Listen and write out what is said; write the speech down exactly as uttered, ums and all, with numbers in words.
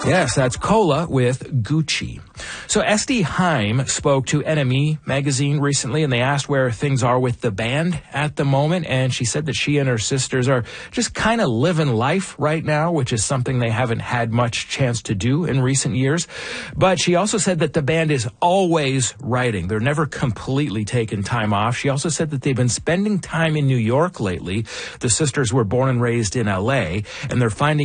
Yes, that's Cola with Gucci. So Esty Haim spoke to N M E magazine recently, and they asked where things are with the band at the moment, and she said that she and her sisters are just kind of living life right now, which is something they haven't had much chance to do in recent years. But she also said that the band is always writing. They're never completely taking time off. She also said that they've been spending time in New York lately. The sisters were born and raised in L A, and they're finding